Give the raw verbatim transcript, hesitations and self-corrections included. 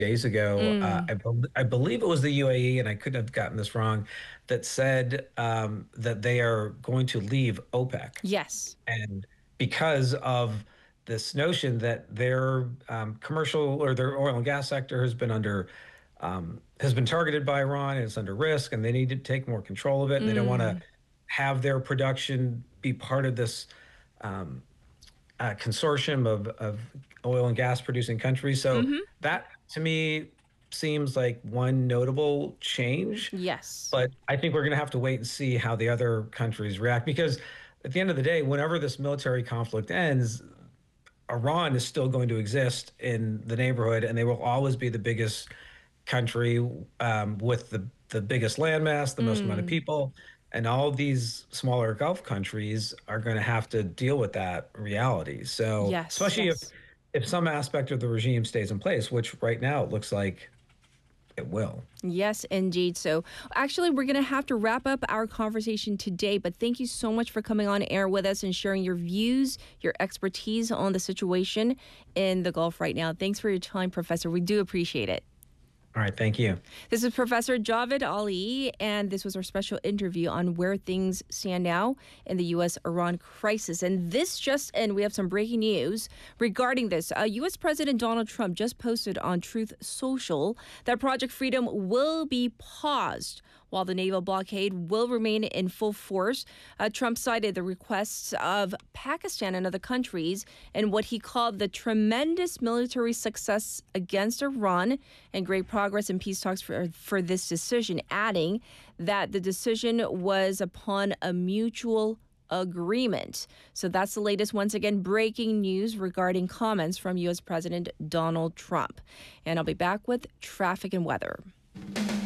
days ago, uh, I, Mm, bel I believe it was the U A E, and I couldn't have gotten this wrong, that said um, that they are going to leave OPEC. yes. And because of this notion that their um, commercial or their oil and gas sector has been under um, has been targeted by Iran and it's under risk, and they need to take more control of it, and they don't want to Mm, have their production be part of this um, uh, consortium of, of oil and gas producing countries. So hmm. that to me seems like one notable change. Yes. But I think we're going to have to wait and see how the other countries react because at the end of the day, whenever this military conflict ends, Iran is still going to exist in the neighborhood, and they will always be the biggest country um, with the the biggest landmass, the most amount of Mm, people, and all of these smaller Gulf countries are going to have to deal with that reality. So, yes. especially if if some aspect of the regime stays in place, which right now it looks like it will. Yes, indeed. So, actually, we're going to have to wrap up our conversation today, but thank you so much for coming on air with us and sharing your views, your expertise on the situation in the Gulf right now. Thanks for your time, Professor. We do appreciate it. All right, thank you. This is Professor Javed Ali, and this was our special interview on where things stand now in the U S Iran crisis. And this just in, we have some breaking news regarding this. Uh, U S. President Donald Trump just posted on Truth Social that Project Freedom will be paused while the naval blockade will remain in full force. Uh, Trump cited the requests of Pakistan and other countries and what he called the tremendous military success against Iran and great progress in peace talks for, for this decision, adding that the decision was upon a mutual agreement. So that's the latest, once again, breaking news regarding comments from U S. President Donald Trump. And I'll be back with traffic and weather.